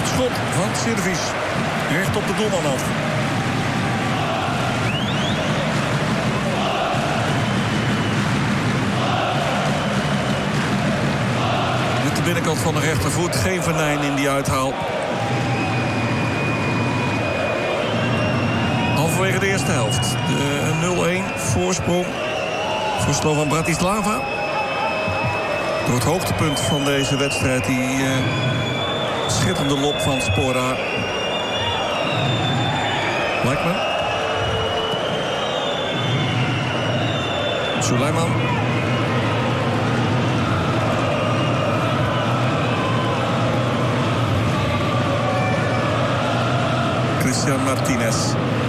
Het schot van Sirvis. Recht op de doelman af. Met de binnenkant van de rechtervoet. Geen venijn in die uithaal. Halverwege de eerste helft. De 0-1 voorsprong voor Slovan Bratislava. Door het hoogtepunt van deze wedstrijd. Die schitterende lop van Spora. Blackman. Suleiman. Christian Martinez.